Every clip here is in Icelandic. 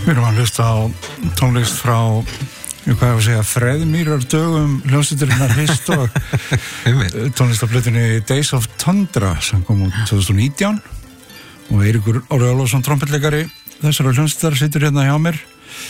Við erum að hlusta á tónlist frá, hvað ég að segja, Freðmýrar dögum hljómsveitarinnar Hist og tónlistaplötunni Days of Tundra sem kom út 2019 og Eiríkur Orri Ólafsson trompetleikari þessara hljómsveitar situr hérna hjá mér.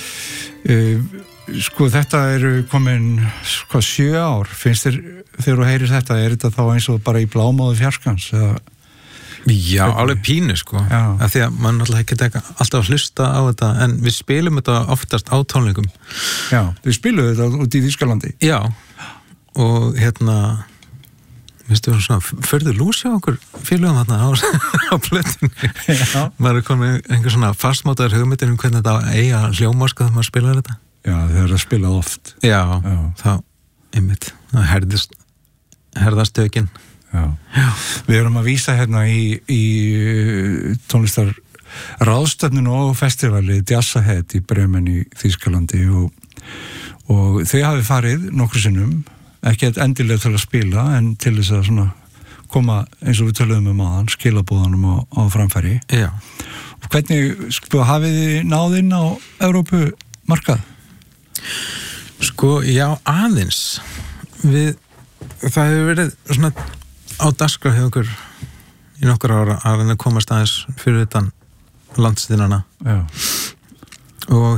Sko þetta eru komin 7 ár, finnst þér þegar þú heyrir þetta, þetta þá eins og bara í blámóðu fjarskans eða? Já, alveg pínu sko af því að mann náttúrulega ekki alltaf að hlusta á þetta en við spilum þetta oftast á tónleikum. Já, við spilum þetta út í Þýskalandi. Já, og veistu svona förður lúsi á okkur félögum þarna á plötunni. Maður er komið einhver svona fastmátaður hugmyndir hvernig þetta eiga hljóma sko þegar maður spilar þetta. Já, þeir eru að spila oft. Já. Þá, einmitt, það herðast tökin. Já. Við erum að vísa hérna í tónlistar ráðstefninu og festivali Jazz Ahead í Bremen í Þýskalandi og þau hafi farið nokkru sinnum, ekki endilega til að spila en til þess að svona koma eins og við töluðum áðan, skilabúðanum á framfæri. Já. Og hvernig hafið þið náð inn á Evrópu markað? Sko, já, aðeins. Það hefur verið svona á dagskrá hjá okkur í nokkur ára að reyna að komast aðeins fyrir utan landsþínana. Já. Og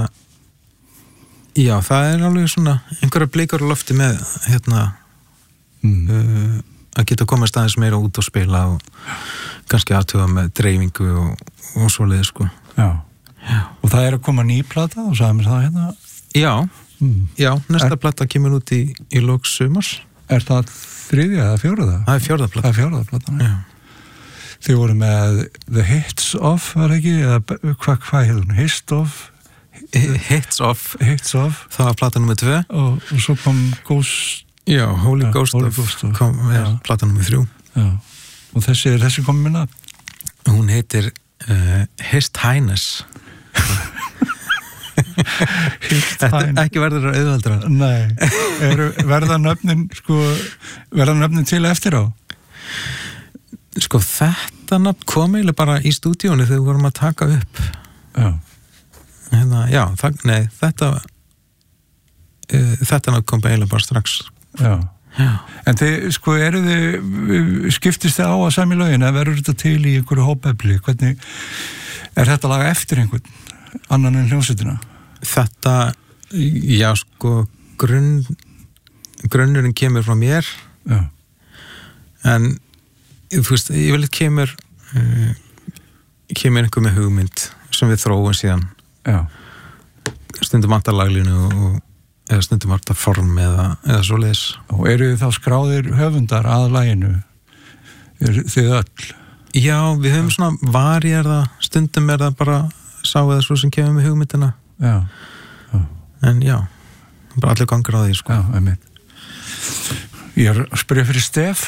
já, það er alveg svona einhverja blikar á lofti með að geta komast aðeins meira út og spila og kannski aðtuga með dreifingu og svoleiði sko. Já. Og það er að koma ný plata og sagði mér það hérna? Já, næsta plata kemur út í lok sumars. Er það 3. eða 4? Það er 4. plata. Það er 4. platan, já. Þið voru með The Hits Of, var ekki? Eða hvað hefur hún? Hits Of? Hits Of. Það var plata nummer 2. Og svo kom Ghost... Já, Holy Ghost Of kom plata nummer 3. Já. Og þessi kom minna? Hún heitir His Highness. Þetta ekki verður að auðveldra. Nei, verða nöfnin til eftir á? Sko þetta nafn kom eiginlega bara í stúdíónu þegar við vorum að taka upp. Já. Þetta nafn kom eiginlega bara strax. Já. En þið, skiptist þið á að semja lögin eða verður þetta til í einhverju hópefli? Hvernig er þetta laga eftir einhvern annan en hljómsveitina? Þetta, já sko grunnurinn kemur frá mér. Já. En þú veist, yfirleitt kemur einhver með hugmynd sem við þróum síðan. Já. Stundum vantar laglínu eða stundum vantar form eða svoleiðis. Og eru þið þá skráðir höfundar að laginu? Þið öll? Já, við höfum svona varjarða, stundum er það bara sá eða svo sem kemur með hugmyndina. Já. En já, bara allir gangur á því sko. Já, einmitt. Ég er að spyrja fyrir Stef.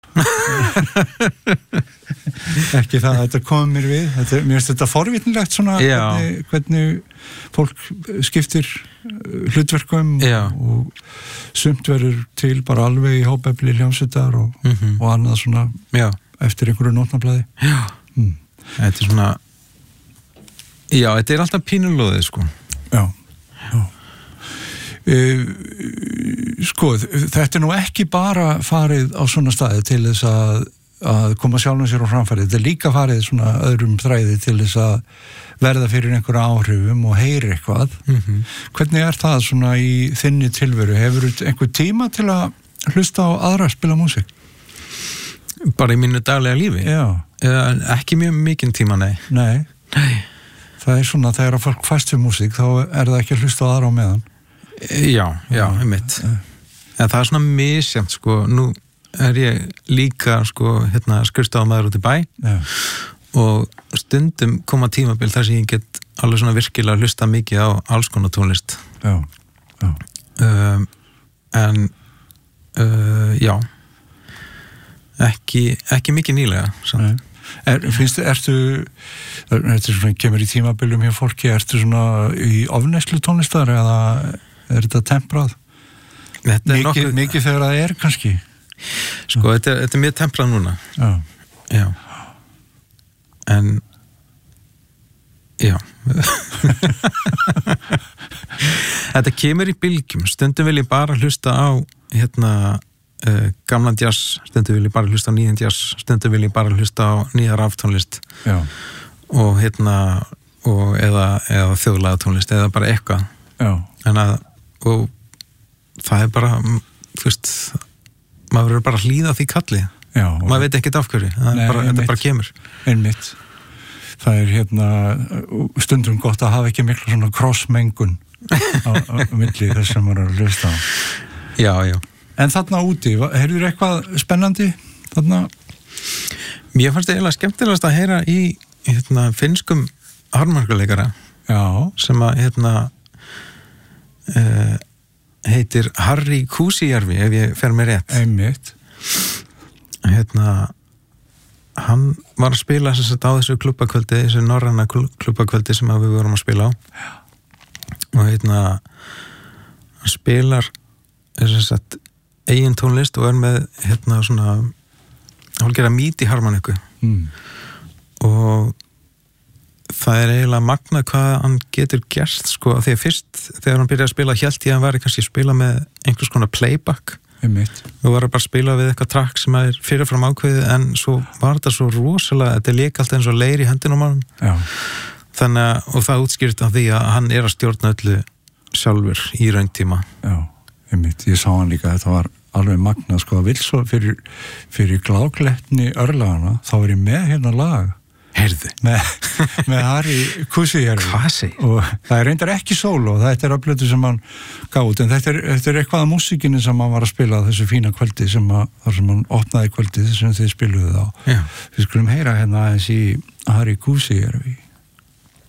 Ekki það að þetta kom mér við. Mér finnst þetta forvitnilegt svona hvernig fólk skiptir hlutverkum og sumt verður til bara alveg í hópefli hljómsveitar og annað svona eftir einhverju nótnablaði. Já. Þetta er svona þetta er alltaf pínulóðið sko. Já. Sko, þetta er nú ekki bara farið á svona staði til þess að koma sjálfum sér á framfæri. Þetta er líka farið svona öðrum þræði til þess að verða fyrir einhverja áhrifum og heyri eitthvað. Hvernig er það svona í þinni tilveru? Hefur þú einhver tíma til að hlusta á aðra að spila músík? Bara í mínu daglega lífi? Já. Ekki mjög mikinn tíma, nei. Nei. Það er svona, þegar að fólk fæst við músík, þá er það ekki að hlusta á aðra á meðan. Já, einmitt. En það er svona misjæmt, sko. Nú er ég líka, sko, skrifstofamaður út í bæ. Já. Og stundum koma tímabil þar sem ég get alveg svona virkilega að hlusta mikið á alls konar tónlist. Já. Já. Ekki mikið nýlega, samt. Nei. Þetta svona kemur í tímabilum hjá fólki, ertu svona í ofneyslu tónlistar eða er þetta temprað? Mikið þegar það er kannski? Sko, þetta er mjög temprað núna. Já. En Já. Þetta kemur í bylgjum. Stundum vil ég bara hlusta á gamlan jazz, stundum vil ég bara hlusta á nýjan jazz, stundum vil ég bara hlusta á nýja raftónlist. Já. Og eða þjóðlega tónlist eða bara eitthvað. Já. Og það bara, þú veist, maður verður bara að hlýða því kalli. Já. Maður veit ekkert af hverju. Þetta bara kemur. Einmitt. Það er stundum gott að hafa ekki miklu svona krossmengun á milli þess sem maður er að hlusta á. Já, já. En þarna úti, heyrður eitthvað spennandi þarna? Mér fannst eiginlega skemmtilegast að heyra í finnskum harmoníkuleikara. Já. Sem að heitir Harri Kuusijärvi, ef ég fer með rétt. Einmitt. Hann var að spila á þessu klubbakvöldi, þessu norræna klubbakvöldi sem við vorum að spila á. Já. Og hann spilar eigin tónlist og er með svona hálfgerða midi harmoníku. Og það er eiginlega magnað hvað hann getur gert, sko, því að fyrst þegar hann byrjaði að spila hélt ég að hann væri kannski að spila með einhvers konar playback. Við varum bara að spila við eitthvað trakk sem er fyrirfram ákveðið, en svo var þetta svo rosalega, þetta lék alltaf eins og leir í hendinum á hann. Já. Þannig og það útskýrt af því að hann er að stjórna öllu sjálfur í rauntíma. Já, ég sá hann líka, þetta var alveg magnað, sko, að vil svo fyrir gláklettni örlagana, þá er ég með hérna lag. Heyrðu. Með Harri Kuusijärvi. Hvað segir? Og það er reyndar ekki sóló, þetta er plötu sem hann gaf út, en þetta er eitthvað af músíkinni sem hann var að spila þessu fína kvöldi þar sem hann opnaði kvöldið sem þið spiluðu á. Já. Við skulum heyra hérna aðeins í Harri Kuusijärvi.